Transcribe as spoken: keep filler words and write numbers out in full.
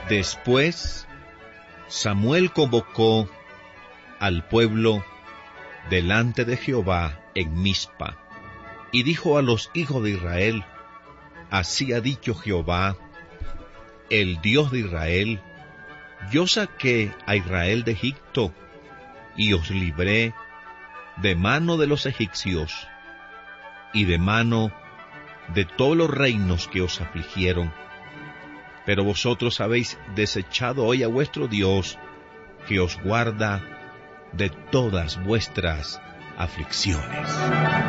Después, Samuel convocó al pueblo delante de Jehová en Mizpa, y dijo a los hijos de Israel: Así ha dicho Jehová, el Dios de Israel: Yo saqué a Israel de Egipto, y os libré de mano de los egipcios, y de mano de todos los reinos que os afligieron. Pero vosotros habéis desechado hoy a vuestro Dios, que os guarda de todas vuestras aflicciones.